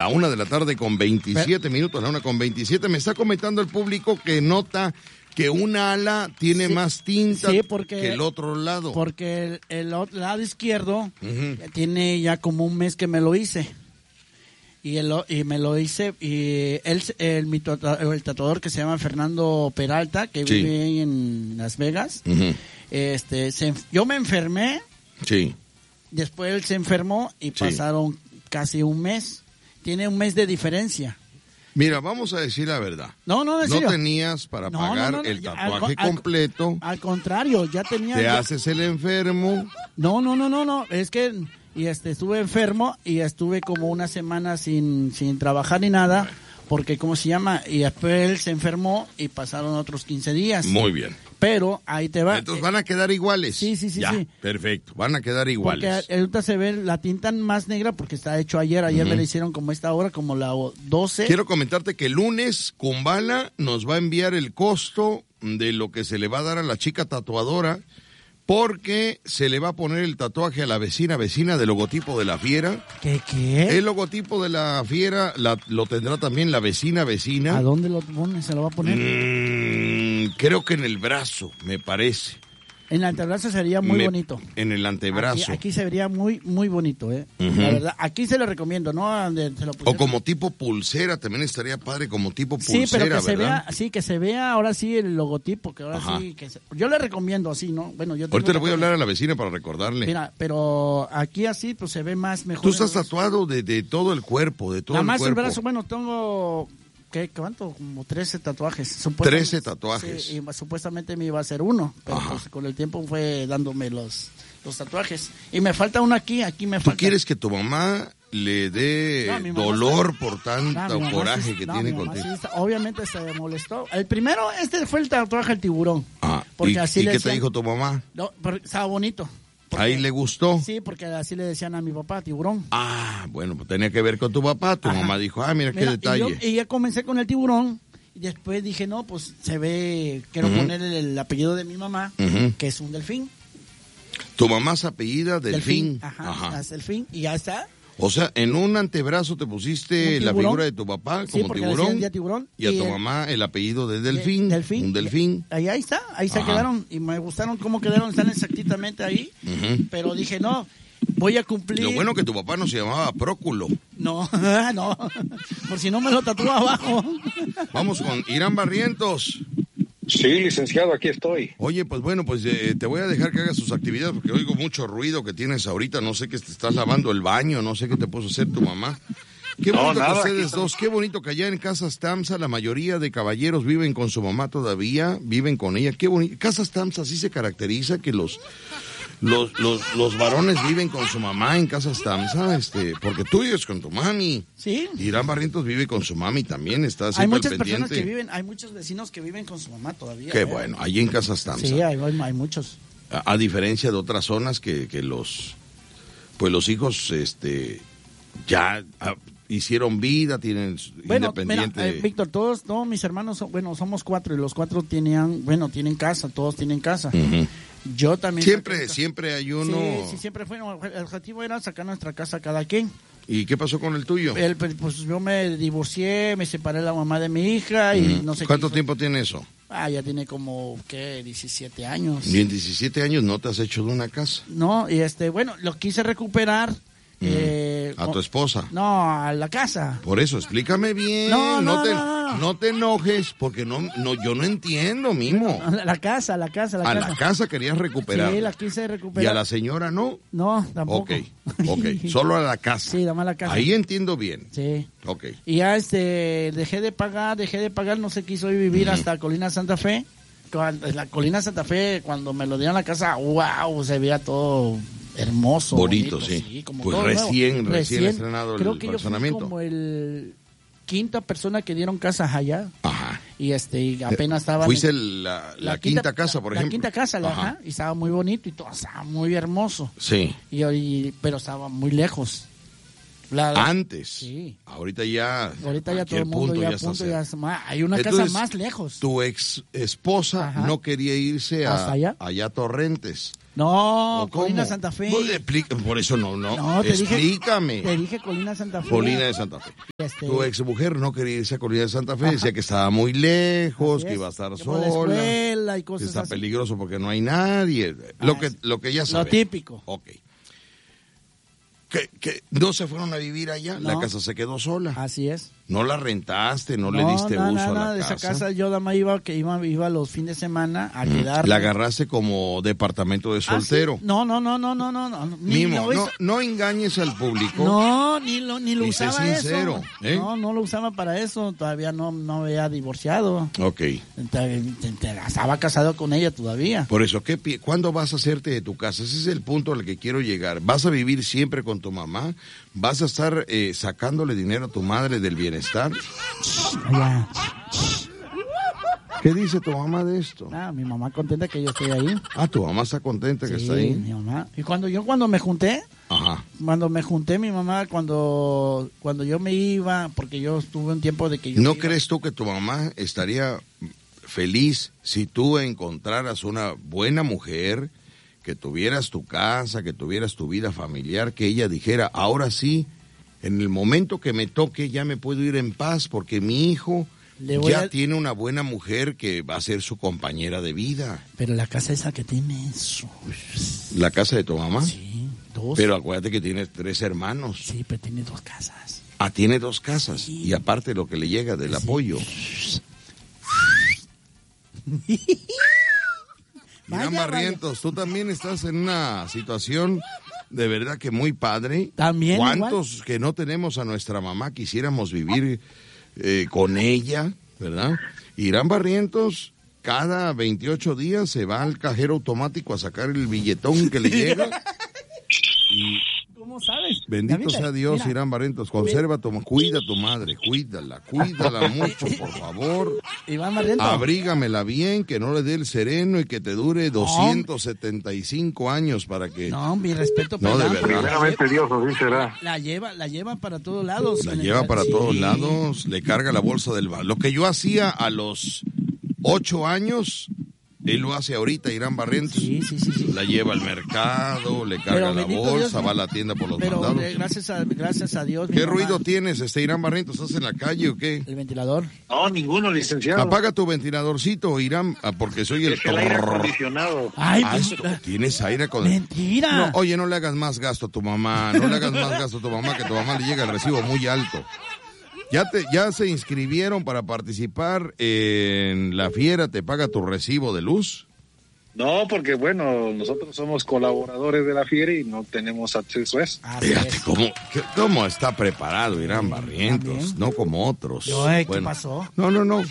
a 1:27 minutos, a la 1:27. Me está comentando el público que nota que una ala tiene más tinta que el otro lado. Porque el lado izquierdo tiene ya como un mes que me lo hice. Y me lo hice, y el tatuador que se llama Fernando Peralta, que vive ahí en Las Vegas, yo me enfermé, después él se enfermó y pasaron casi un mes. Tiene un mes de diferencia. Mira, vamos a decir la verdad. No tenías para pagar el tatuaje completo. Al contrario, ya tenía. Te haces el enfermo. No. Es que estuve enfermo y estuve como una semana sin trabajar ni nada, porque ¿cómo se llama? Y después él se enfermó y pasaron otros 15 días. Muy bien. Pero ahí te va. Entonces van a quedar iguales. Sí. Perfecto, van a quedar iguales. Porque ahorita se ve la tinta más negra porque está hecho ayer me la hicieron como esta hora, como la 12. Quiero comentarte que el lunes Kumbala nos va a enviar el costo de lo que se le va a dar a la chica tatuadora, porque se le va a poner el tatuaje a la vecina del logotipo de la fiera. ¿Qué? El logotipo de la fiera lo tendrá también la vecina. ¿A dónde lo pone? ¿Se lo va a poner? Creo que en el brazo, me parece. En el antebrazo sería muy bonito. En el antebrazo. Aquí se vería muy, muy bonito, La verdad, aquí se lo recomiendo, ¿no? O como tipo pulsera, también estaría padre como tipo pulsera, sí, pero que se vea ahora sí el logotipo, que ahora yo le recomiendo así, ¿no? Bueno, ahorita le voy a hablar a la vecina para recordarle. Mira, pero aquí así, pues se ve mejor. Tú estás tatuado de todo el cuerpo, de todo el cuerpo. Nada más el brazo, bueno, tengo... ¿Cuánto? Como 13 tatuajes. 13 tatuajes. Sí, y supuestamente me iba a hacer uno, pero pues con el tiempo fue dándome los tatuajes. Y me falta uno aquí me falta. ¿Tú quieres que tu mamá le dé dolor por tanto coraje que tiene contigo? Obviamente se molestó. El primero, fue el tatuaje del tiburón. ¿Y qué te dijo tu mamá? No, estaba bonito. ¿Ahí le gustó? Sí, porque así le decían a mi papá, tiburón. Bueno, pues tenía que ver con tu papá. Tu mamá dijo, mira qué detalle. Y ya comencé con el tiburón. Y después dije, no, pues se ve, quiero poner el apellido de mi mamá, que es un delfín. Tu mamá se apellida Delfín. Ajá. Es delfín. Y ya está. O sea, en un antebrazo te pusiste la figura de tu papá como tiburón, y a tu mamá el apellido de Delfín. Un delfín. Ahí está, ahí se quedaron y me gustaron cómo quedaron, están exactamente ahí. Pero dije, no, voy a cumplir. Lo bueno que tu papá no se llamaba Próculo. No, por si no me lo tatúa abajo. Vamos con Irán Barrientos. Sí, licenciado, aquí estoy. Oye, pues bueno, te voy a dejar que hagas sus actividades porque oigo mucho ruido que tienes ahorita. No sé que te estás lavando el baño, no sé qué te puso hacer tu mamá. Qué bonito que ustedes dos, qué bonito que allá en Casas Tamsa la mayoría de caballeros viven con su mamá todavía, viven con ella. Qué bonito. Casas Tamsa sí se caracteriza que los varones viven con su mamá en Casas Tamsa, porque tú vives con tu mami. Sí. Irán Barrientos vive con su mami también, está siempre hay muchas pendiente. Personas que viven, hay muchos vecinos que viven con su mamá todavía. Qué bueno, allí en Casas Tamsa. Sí, hay muchos. A diferencia de otras zonas que los hijos, ya hicieron vida, tienen independiente. Mira, Víctor, todos mis hermanos, somos 4 y los 4 tienen casa, todos tienen casa. Yo también. Siempre hay uno. Sí, siempre fue. El objetivo era sacar nuestra casa cada quien. ¿Y qué pasó con el tuyo? Pues yo me divorcié, me separé de la mamá de mi hija y no sé. ¿Cuánto tiempo tiene eso? Ya tiene como, 17 años. Y en 17 años no te has hecho de una casa. No, y lo quise recuperar. ¿A tu esposa? No, a la casa. Por eso, explícame bien. No te enojes, porque yo no entiendo, Mimo. La casa. La casa querías recuperar. Sí, la quise recuperar. ¿Y a la señora no? No, tampoco. Ok, solo a la casa. Sí, dame a la casa. Ahí entiendo bien. Sí. Ok. Y ya dejé de pagar, no sé, quiso vivir hasta Colina Santa Fe. La Colina Santa Fe, cuando me lo dieron a la casa, wow, se veía todo hermoso. Bonito, sí. Como pues todo recién estrenado creo el que personamiento. Yo fui como el quinta persona que dieron casas allá. Ajá. Y apenas estaba. Fuiste la quinta casa, por ejemplo. La quinta casa, y estaba muy bonito y todo, estaba muy hermoso. Sí. Pero estaba muy lejos. Antes. Sí. Ahorita ya todo el mundo ya hay una casa más lejos. Tu ex esposa no quería irse allá a Torrentes. No, Colina Santa Fe. Por eso no, explícame. Te dije Colina Santa Fe. Colina de Santa Fe. Tu ex mujer no quería irse a Colina de Santa Fe, decía que estaba muy lejos, que iba a estar sola, y cosas que está así. Peligroso porque no hay nadie. Lo que ya sabes. Lo típico. Ok. Que no se fueron a vivir allá, la casa se quedó sola. Así es. No la rentaste, no le diste uso a la casa. De esa casa yo nada más iba los fines de semana a quedar. La agarraste como departamento de soltero. ¿Sí? No. Mimo, no engañes al público. No, ni lo usaba sé sincero, eso. No lo usaba para eso, todavía no había divorciado. Ok. Estaba casado con ella todavía. Por eso, ¿cuándo vas a hacerte de tu casa? Ese es el punto al que quiero llegar. ¿Vas a vivir siempre con tu mamá? ¿Vas a estar sacándole dinero a tu madre del bienestar? ¿Qué dice tu mamá de esto? Mi mamá contenta que yo estoy ahí. Tu mamá está contenta que está ahí. Mi mamá. Y cuando me junté, mi mamá, cuando yo me iba, porque yo estuve un tiempo de que yo... ¿No crees tú que tu mamá estaría feliz si tú encontraras una buena mujer, que tuvieras tu casa, que tuvieras tu vida familiar, que ella dijera, ahora sí, en el momento que me toque ya me puedo ir en paz porque mi hijo tiene una buena mujer que va a ser su compañera de vida? Pero la casa esa que tienes... ¿La casa de tu mamá? Sí, 2. Pero acuérdate que tiene 3 hermanos. Sí, pero tiene 2 casas. Tiene 2 casas. Sí. Y aparte lo que le llega del apoyo. Irán Barrientos, tú también estás en una situación de verdad que muy padre. También. ¿Cuántos igual? Que no tenemos a nuestra mamá quisiéramos vivir con ella, verdad? Irán Barrientos cada 28 días se va al cajero automático a sacar el billetón que le llega. Y ¿cómo sabes? Bendito sea Dios, mira. Irán Barrientos, cuida a tu madre, cuídala mucho, por favor. Iván Barrientos. Abrígamela bien, que no le dé el sereno y que te dure 275 años para que... No, mi respeto. No, de verdad. Primeramente Dios, así será. La lleva para todos lados. La lleva para todos lados, le carga la bolsa del bar. Lo que yo hacía a los 8 años... Él lo hace ahorita, Irán Barrientos. Sí. La lleva al mercado, le carga la bolsa, va a la tienda por los mandados. Gracias a Dios. ¿Qué ruido tienes, Irán Barrientos? ¿Estás en la calle o qué? El ventilador. No, ninguno, licenciado. Apaga tu ventiladorcito, Irán, porque soy el aire acondicionado. ¿Tienes aire acondicionado? Mentira. No, oye, no le hagas más gasto a tu mamá. Que tu mamá le llega el recibo muy alto. ¿Ya se inscribieron para participar en La Fiera te paga tu recibo de luz? No, porque bueno, nosotros somos colaboradores de La Fiera y no tenemos acceso a eso. Fíjate cómo está preparado Irán Barrientos, no como otros. ¿Qué pasó? No.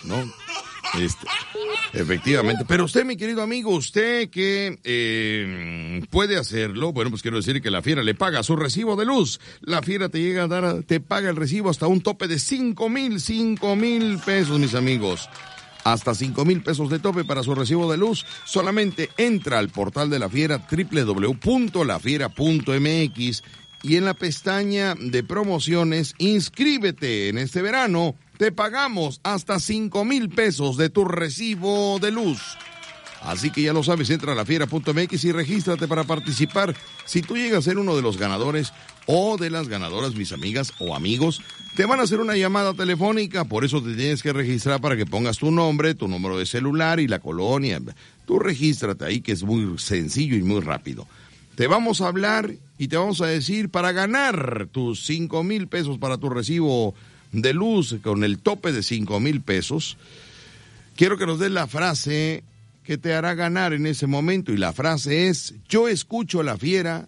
Efectivamente, pero usted, mi querido amigo, usted que puede hacerlo, bueno, pues quiero decir que La Fiera le paga su recibo de luz. La Fiera te paga el recibo hasta un tope de 5,000 pesos, mis amigos. Hasta 5,000 pesos de tope para su recibo de luz. Solamente entra al portal de La Fiera, www.lafiera.mx, y en la pestaña de promociones, inscríbete en este verano. Te pagamos hasta 5,000 pesos de tu recibo de luz. Así que ya lo sabes, entra a lafiera.mx y regístrate para participar. Si tú llegas a ser uno de los ganadores o de las ganadoras, mis amigas o amigos, te van a hacer una llamada telefónica. Por eso te tienes que registrar para que pongas tu nombre, tu número de celular y la colonia. Tú regístrate ahí, que es muy sencillo y muy rápido. Te vamos a hablar y te vamos a decir, para ganar tus 5,000 pesos para tu recibo de luz con el tope de 5,000 pesos, quiero que nos des la frase que te hará ganar en ese momento, y la frase es: yo escucho La Fiera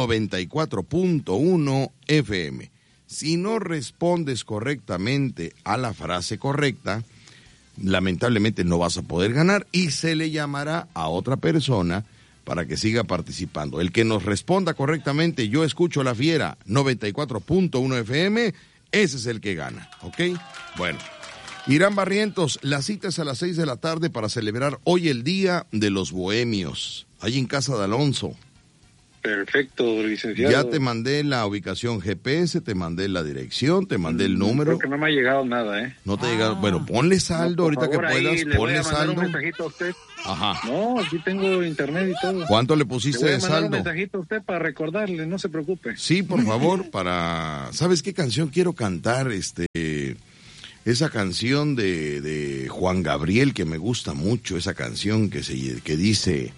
94.1 FM. Si no respondes correctamente a la frase correcta, lamentablemente no vas a poder ganar y se le llamará a otra persona para que siga participando. El que nos responda correctamente, yo escucho La Fiera 94.1 FM, ese es el que gana, ¿ok? Bueno, Irán Barrientos, la cita es a las 6 de la tarde para celebrar hoy el Día de los Bohemios, ahí en Casa de Alonso. Perfecto, licenciado. Ya te mandé la ubicación GPS, te mandé la dirección, te mandé el número. Creo que no me ha llegado nada, ¿eh? No te ha llegado. Bueno, ponle saldo ahorita que puedas, ponle saldo. Un mensajito a usted. Ajá. No, aquí tengo internet y todo. ¿Cuánto le pusiste de saldo? Le voy a mandar un mensajito a usted para recordarle, no se preocupe. Sí, por favor, ¿sabes qué canción quiero cantar? Esa canción de Juan Gabriel que me gusta mucho, esa canción que dice,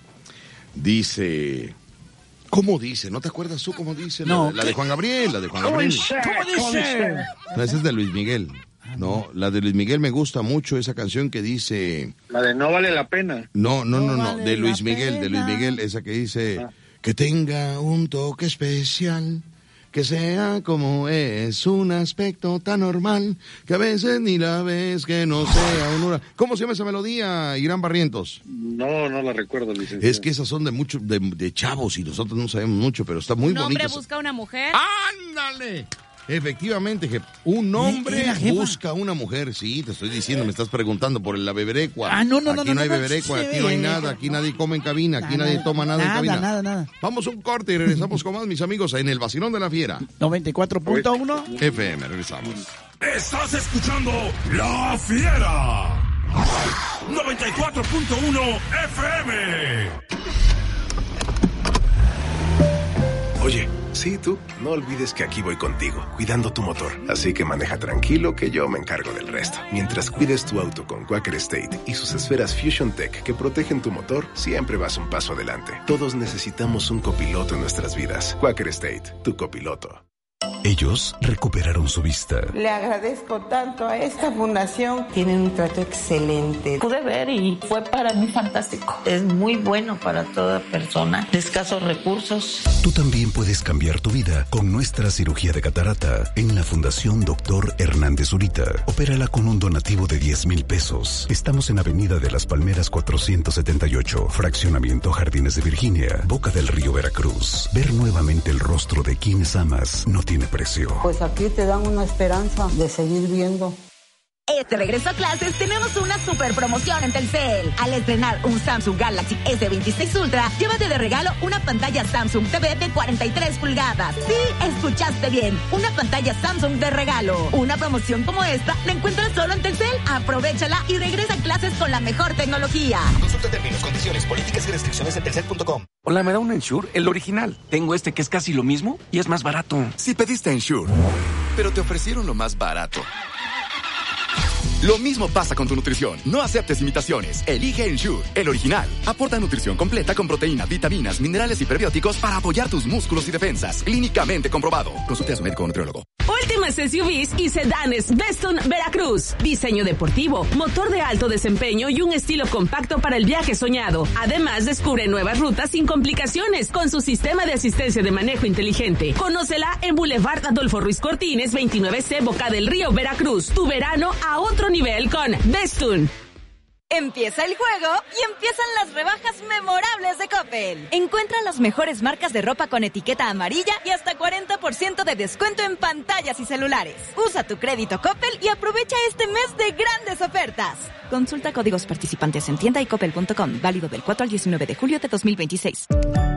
¿cómo dice? ¿No te acuerdas tú cómo dice? No. La de Juan Gabriel, ¿Cómo dice? No, esa es de Luis Miguel. No, la de Luis Miguel me gusta mucho, esa canción que dice... La de No Vale la Pena. No, de Luis Miguel, esa que dice... Que tenga un toque especial, que sea como es, un aspecto tan normal, que a veces ni la ves, que no sea un huracán. ¿Cómo se llama esa melodía, Irán Barrientos? No la recuerdo, licenciado. Es que esas son de chavos y nosotros no sabemos mucho, pero está muy bonito. ¿Un hombre busca una mujer? ¡Ándale! Efectivamente, un hombre busca una mujer. Sí, te estoy diciendo, me estás preguntando por la beberecua. No, aquí no hay beberecua, aquí no hay nada, aquí nadie come en cabina, aquí nadie toma nada en cabina. Nada. Vamos a un corte y regresamos con más, mis amigos, en el Vacilón de la Fiera. 94.1 FM, regresamos. Estás escuchando La Fiera. 94.1 FM. Oye, sí, tú, no olvides que aquí voy contigo, cuidando tu motor. Así que maneja tranquilo que yo me encargo del resto. Mientras cuides tu auto con Quaker State y sus esferas Fusion Tech que protegen tu motor, siempre vas un paso adelante. Todos necesitamos un copiloto en nuestras vidas. Quaker State, tu copiloto. Ellos recuperaron su vista. Le agradezco tanto a esta fundación. Tienen un trato excelente. Pude ver y fue para mí fantástico. Es muy bueno para toda persona de escasos recursos. Tú también puedes cambiar tu vida con nuestra cirugía de catarata en la Fundación Dr. Hernández Zurita. Opérala con un donativo de 10,000 pesos. Estamos en Avenida de las Palmeras 478, Fraccionamiento Jardines de Virginia, Boca del Río, Veracruz. Ver nuevamente el rostro de quienes amas no tiene precio. Pues aquí te dan una esperanza de seguir viendo. Este regreso a clases tenemos una super promoción en Telcel. Al estrenar un Samsung Galaxy S26 Ultra, llévate de regalo una pantalla Samsung TV de 43 pulgadas. Sí, escuchaste bien, una pantalla Samsung de regalo. Una promoción como esta la encuentras solo en Telcel. Aprovéchala y regresa a clases con la mejor tecnología. Consulta términos, condiciones, políticas y restricciones en telcel.com. Hola, ¿me da un Ensure? El original. Tengo este que es casi lo mismo y es más barato. Si pediste Ensure, pero te ofrecieron lo más barato. Lo mismo pasa con tu nutrición. No aceptes imitaciones. Elige Ensure, el original. Aporta nutrición completa con proteínas, vitaminas, minerales y prebióticos para apoyar tus músculos y defensas. Clínicamente comprobado. Consulte a su médico o nutriólogo. Últimas SUVs y sedanes Bestun Veracruz. Diseño deportivo, motor de alto desempeño y un estilo compacto para el viaje soñado. Además, descubre nuevas rutas sin complicaciones con su sistema de asistencia de manejo inteligente. Conócela en Boulevard Adolfo Ruiz Cortines, 29C, Boca del Río, Veracruz. Tu verano a otro nivel con Bestun. Empieza el juego y empiezan las rebajas memorables de Coppel. Encuentra las mejores marcas de ropa con etiqueta amarilla y hasta 40% de descuento en pantallas y celulares. Usa tu crédito Coppel y aprovecha este mes de grandes ofertas. Consulta códigos participantes en tienda y coppel.com. Válido del 4 al 19 de julio de 2026.